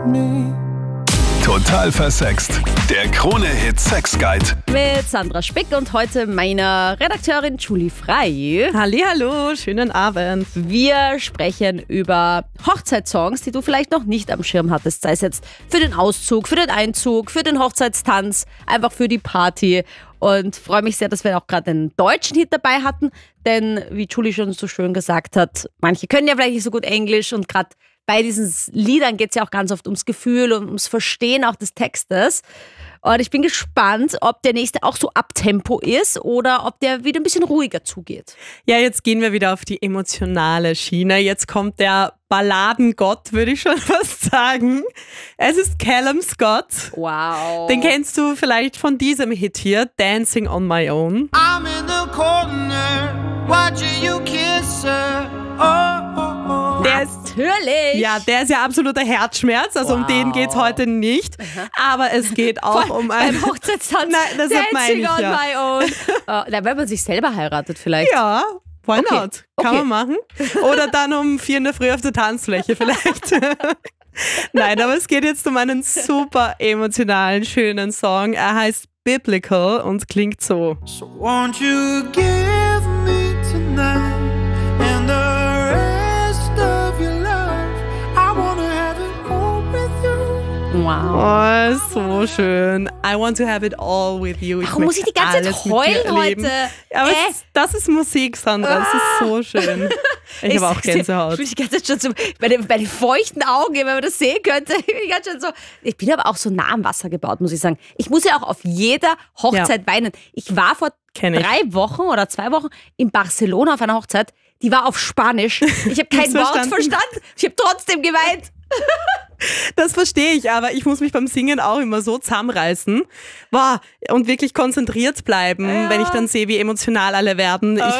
me. Total versext. Der Krone-Hit Sex Guide. Mit Sandra Spick und heute meiner Redakteurin Julie Frey. Hallihallo, schönen Abend. Wir sprechen über Hochzeitssongs, die du vielleicht noch nicht am Schirm hattest. Sei es jetzt für den Auszug, für den Einzug, für den Hochzeitstanz, einfach für die Party. Und freue mich sehr, dass wir auch gerade einen deutschen Hit dabei hatten. Denn, wie Julie schon so schön gesagt hat, manche können ja vielleicht nicht so gut Englisch und gerade bei diesen Liedern geht es ja auch ganz oft ums Gefühl und ums Verstehen auch des Textes. Und ich bin gespannt, ob der nächste auch so Abtempo ist oder ob der wieder ein bisschen ruhiger zugeht. Ja, jetzt gehen wir wieder auf die emotionale Schiene. Jetzt kommt der Balladengott, würde ich schon fast sagen. Es ist Callum Scott. Wow. Den kennst du vielleicht von diesem Hit hier, Dancing on My Own. I'm in the corner, watching you kiss her. Oh, oh, oh. Der ist Natürlich. ja absoluter Herzschmerz, also um den geht's heute nicht. Aber es geht auch um Beim Hochzeitstanz. Nein, das meine Dancing ich on ja. my own. Da, wenn man sich selber heiratet vielleicht. Ja, why Okay. not? Kann man machen. Oder dann um 4 in der Früh auf der Tanzfläche vielleicht. Nein, aber es geht jetzt um einen super emotionalen, schönen Song. Er heißt Biblical und klingt so. So won't you give me tonight and the rest of your life? I wanna have it all with you. Wow. Oh, so schön. I want to have it all with you. Warum muss ich die ganze Zeit alles mit dir heulen erleben. heute? Ja, aber das ist Musik, Sandra. Das ist so schön. Ich habe auch sag's dir, Gänsehaut. Ich bin die ganze Zeit schon so, bei den feuchten Augen, wenn man das sehen könnte. Ich bin aber auch so nah am Wasser gebaut, muss ich sagen. Ich muss ja auch auf jeder Hochzeit weinen. Ich war vor Kenn ich. 3 Wochen oder 2 Wochen in Barcelona auf einer Hochzeit. Die war auf Spanisch. Ich habe kein Nichts Wort verstanden. verstanden. Ich habe trotzdem geweint. Das verstehe ich, aber ich muss mich beim Singen auch immer so zusammenreißen. Boah, und wirklich konzentriert bleiben, wenn ich dann sehe, wie emotional alle werden. Ich